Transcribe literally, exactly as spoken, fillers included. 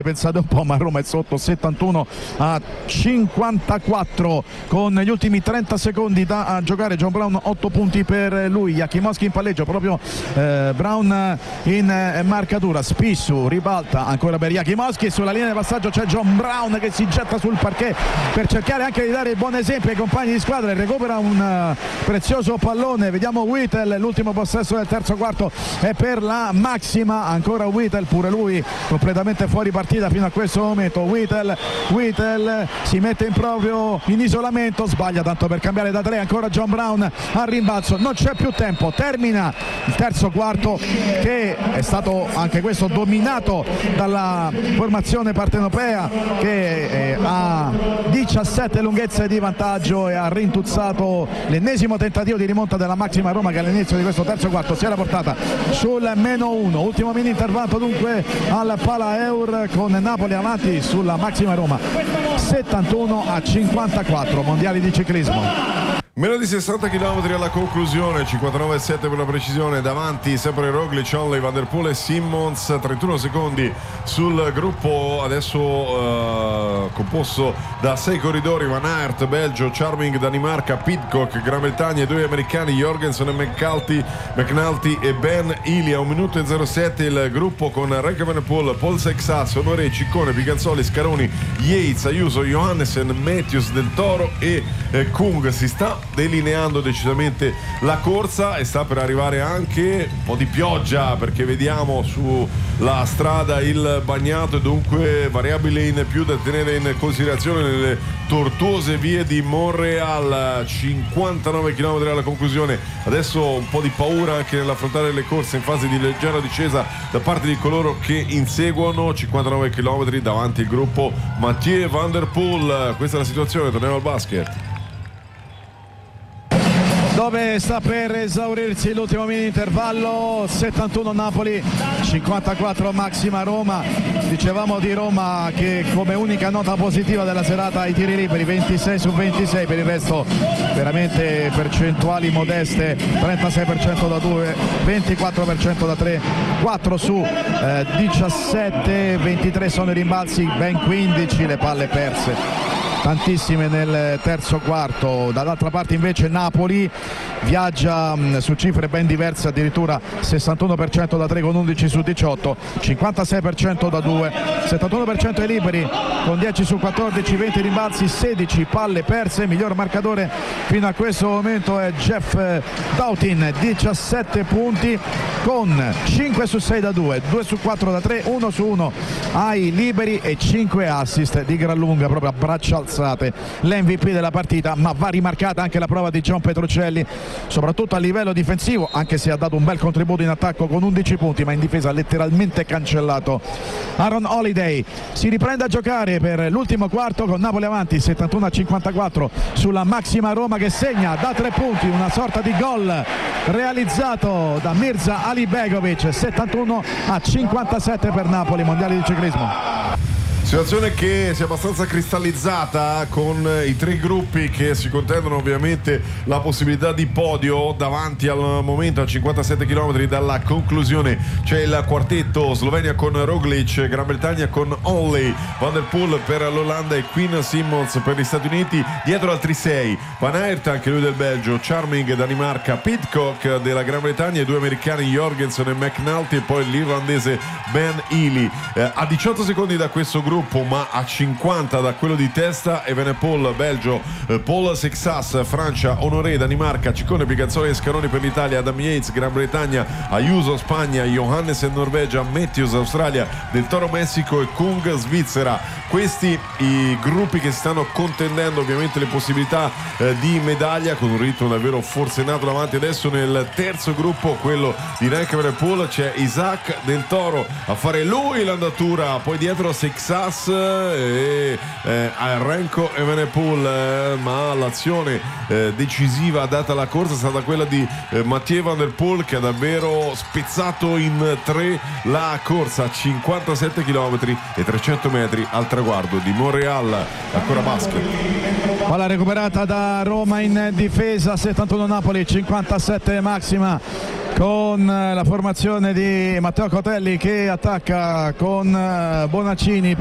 Pensate un po', ma Roma è sotto settantuno a cinquantaquattro con gli ultimi trenta secondi da a giocare. John Brown, otto punti per lui. Jakimowski in palleggio, proprio eh, Brown in eh, marcatura. Spissu ribalta ancora per Jakimowski, sulla linea di passaggio c'è John Brown che si getta sul parquet per cercare anche di dare il buon esempio ai compagni di squadra e recupera un uh, prezioso pallone. Vediamo Whittle, l'ultimo possesso del terzo quarto è per la Maxima, ancora Whittle, pure lui completamente fuori partita fino a questo momento. Whittle, Whittle si mette in proprio in isolamento, sbaglia tanto per cambiare da tre, ancora John Brown al rimbalzo, non c'è più tempo, termina il terzo quarto che è stato anche questo dominato dalla formazione partenopea che eh, ha diciassette lunghezze di vantaggio e ha rintuzzato l'ennesimo tentativo di rimonta della Maxima Roma che all'inizio di questo terzo quarto si era portata sul meno uno. Ultimo mini intervento dunque al Pala Eur con Napoli avanti sulla Maxima Roma settantuno a cinquantaquattro. Mondiali di ciclismo. Meno di sessanta chilometri alla conclusione, cinquantanove virgola sette per la precisione, davanti sempre Roglic, Onley, Van der Poel e Simmons, trentuno secondi sul gruppo adesso uh, composto da sei corridori: Van Aert, Belgio, Charming, Danimarca, Pidcock, Gran Bretagna, e due americani, Jorgensen e McNulty, McNulty e Ben Ili. A un minuto e zero sette il gruppo con Remco Evenepoel, Paul Sexas, Honoré, Ciccone, Picanzoli, Scaroni, Yates, Ayuso, Johannessen, Matthews, Del Toro e eh, Kung. Si sta delineando decisamente la corsa e sta per arrivare anche un po' di pioggia, perché vediamo sulla strada il bagnato e dunque variabile in più da tenere in considerazione nelle tortuose vie di Montreal. Cinquantanove chilometri alla conclusione, adesso un po' di paura anche nell'affrontare le corse in fase di leggera discesa da parte di coloro che inseguono. Cinquantanove chilometri davanti il gruppo Mathieu Van der Poel. Questa è la situazione, torniamo al basket, dove sta per esaurirsi l'ultimo mini intervallo. Settantuno Napoli, cinquantaquattro Maxima Roma. Dicevamo di Roma che come unica nota positiva della serata i tiri liberi, ventisei su ventisei, per il resto veramente percentuali modeste, trentasei per cento da due, ventiquattro per cento da tre, quattro su eh, diciassette, ventitré sono i rimbalzi, ben quindici le palle perse, tantissime nel terzo quarto. Dall'altra parte invece Napoli viaggia mh, su cifre ben diverse, addirittura sessantuno per cento da tre con undici su diciotto, cinquantasei per cento da due, settantuno per cento ai liberi con dieci su quattordici, venti rimbalzi, sedici palle perse. Miglior marcatore fino a questo momento è Jeff Doughtin, diciassette punti con cinque su sei da due, due su quattro da tre, uno su uno ai liberi e cinque assist, di gran lunga, proprio a braccia alzate l'M V P della partita. Ma va rimarcata anche la prova di John Petruccelli, soprattutto a livello difensivo, anche se ha dato un bel contributo in attacco con undici punti, ma in difesa ha letteralmente cancellato Aaron Holiday. Si riprende a giocare per l'ultimo quarto con Napoli avanti settantuno a cinquantaquattro sulla Maxima Roma, che segna da tre punti una sorta di gol realizzato da Mirza Alibegovic. Settantuno a cinquantasette per Napoli. Mondiali di ciclismo. Situazione che si è abbastanza cristallizzata con i tre gruppi che si contendono ovviamente la possibilità di podio. Davanti al momento a cinquantasette chilometri dalla conclusione c'è il quartetto: Slovenia con Roglic, Gran Bretagna con Onley, Van der Poel per l'Olanda e Quinn Simmons per gli Stati Uniti. Dietro altri sei: Van Aert, anche lui del Belgio, Charming, Danimarca, Pidcock della Gran Bretagna, i due americani Jorgensen e McNulty, e poi l'irlandese Ben Ili. Eh, a diciotto secondi da questo gruppo, ma a cinquanta da quello di testa, Evenepoel, Belgio, eh, Paul Sexas, Francia, Honoré, Danimarca, Ciccone, Picanzoli e Scaroni per l'Italia, Adam Yates, Gran Bretagna, Ayuso, Spagna, Johannessen, Norvegia, Matthews, Australia, Del Toro, Messico e Kung, Svizzera. Questi i gruppi che stanno contendendo ovviamente le possibilità eh, di medaglia, con un ritmo davvero forsennato davanti. Adesso nel terzo gruppo, quello di Remco Evenepoel, c'è Isaac Del Toro a fare lui l'andatura, poi dietro Sexas e eh, Remco Evenepoel, eh, ma l'azione eh, decisiva data alla corsa è stata quella di eh, Mathieu Van der Poel, che ha davvero spezzato in tre la corsa. Cinquantasette chilometri e trecento metri al traguardo di Montreal. Ancora basket. Palla recuperata da Roma in difesa, settantuno Napoli, cinquantasette Maxima con la formazione di Matteo Cotelli che attacca con Bonaccini.